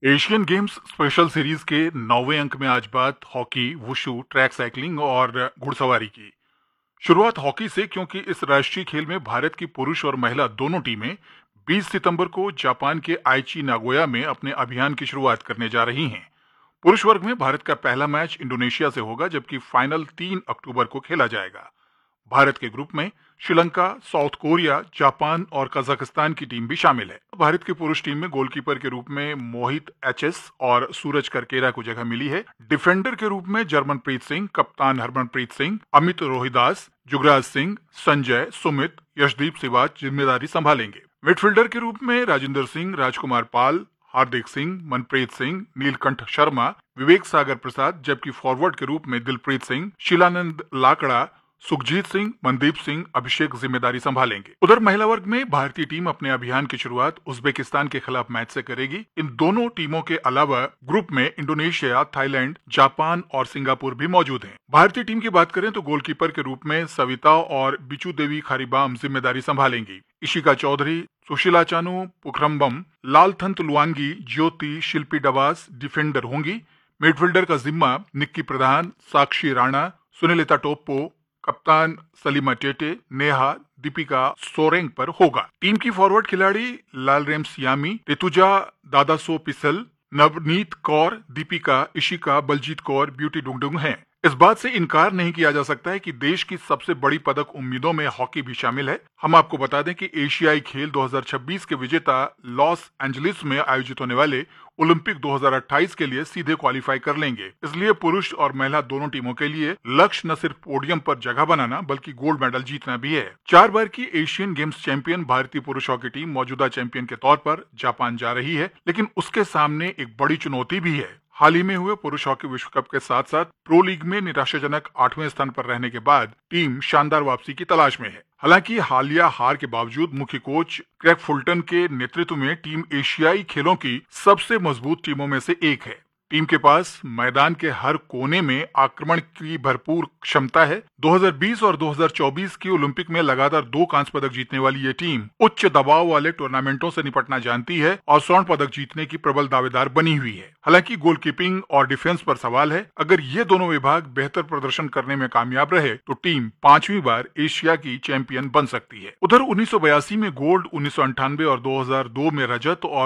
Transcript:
Asian games special series के 9वें अंक में आज बात हॉकी, वुशु, ट्रैक साइकिलिंग और घुड़सवारी की। शुरुआत हॉकी से, क्योंकि इस राष्ट्रीय खेल में भारत की पुरुष और महिला दोनों टीमें 20 सितंबर को जापान के आइची नागोया में अपने अभियान की शुरुआत करने जा रही हैं। पुरुष वर्ग में भारत का पहला मैच इंडोनेशिया से होगा, जबकि फाइनल 3 अक्टूबर को खेला जाएगा। भारत के ग्रुप में श्रीलंका, साउथ कोरिया, जापान और कजाकिस्तान की टीम भी शामिल है। भारत की पुरुष टीम में गोलकीपर के रूप में मोहित एचएस और सूरज करकेरा को जगह मिली है। डिफेंडर के रूप में जर्मनप्रीत सिंह, कप्तान हरमनप्रीत सिंह, अमित रोहिदास, जुगराज सिंह, संजय, सुमित, यशदीप सिवाच जिम्मेदारी संभालेंगे। मिडफील्डर के रूप में राजेंद्र सिंह, राजकुमार पाल, हार्दिक सिंह, मनप्रीत सिंह, नीलकंठ शर्मा, विवेक सागर प्रसाद, जबकि फॉरवर्ड के रूप में दिलप्रीत सिंह, शिलानंद लाकड़ा, सुखजीत सिंह, मनदीप सिंह, अभिषेक जिम्मेदारी संभालेंगे। उधर महिला वर्ग में भारतीय टीम अपने अभियान की शुरुआत उज्बेकिस्तान के खिलाफ मैच से करेगी। इन दोनों टीमों के अलावा ग्रुप में इंडोनेशिया, थाईलैंड, जापान और सिंगापुर भी मौजूद हैं। भारतीय टीम की बात करें तो गोलकीपर के रूप में सविता और बिचू देवी खारीबाम जिम्मेदारी संभालेंगी। इशिका चौधरी, सुशीला चानू, पुखरम्बम, लालथंत लुआंगी, ज्योति, शिल्पी डवास डिफेंडर होंगी। मिडफील्डर का जिम्मा निक्की प्रधान, साक्षी राणा, सुनीलिता टोप्पो, कप्तान सलीमा टेटे, नेहा, दीपिका सोरेंग पर होगा। टीम की फॉरवर्ड खिलाड़ी लालरेम सियामी, ऋतुजा दादासो पिसल, नवनीत कौर, दीपिका, इशिका, बलजीत कौर, ब्यूटी डुंगडुंग हैं। इस बात से इनकार नहीं किया जा सकता है कि देश की सबसे बड़ी पदक उम्मीदों में हॉकी भी शामिल है। हम आपको बता दें कि एशियाई खेल 2026 के विजेता लॉस एंजलिस में आयोजित होने वाले ओलंपिक 2028 के लिए सीधे क्वालिफाई कर लेंगे। इसलिए पुरुष और महिला दोनों टीमों के लिए लक्ष्य न सिर्फ पोडियम पर जगह बनाना बल्कि गोल्ड मेडल जीतना भी है। 4 बार की एशियन गेम्स चैंपियन भारतीय पुरुष हॉकी टीम मौजूदा चैंपियन के तौर पर जापान जा रही है, लेकिन उसके सामने एक बड़ी चुनौती भी है। हाल ही में हुए पुरुष हॉकी विश्व कप के साथ साथ प्रो लीग में निराशाजनक 8वें स्थान पर रहने के बाद टीम शानदार वापसी की तलाश में है। हालांकि हालिया हार के बावजूद मुख्य कोच क्रेग फुलटन के नेतृत्व में टीम एशियाई खेलों की सबसे मजबूत टीमों में से एक है। टीम के पास मैदान के हर कोने में आक्रमण की भरपूर क्षमता है। 2020 और 2024 की ओलंपिक में लगातार 2 कांस्य पदक जीतने वाली ये टीम उच्च दबाव वाले टूर्नामेंटों से निपटना जानती है और स्वर्ण पदक जीतने की प्रबल दावेदार बनी हुई है। हालांकि गोलकीपिंग और डिफेंस पर सवाल है। अगर ये दोनों विभाग बेहतर प्रदर्शन करने में कामयाब रहे तो टीम 5वीं बार एशिया की चैंपियन बन सकती है। उधर 1982 में गोल्ड, 1998 और 2002 में रजत और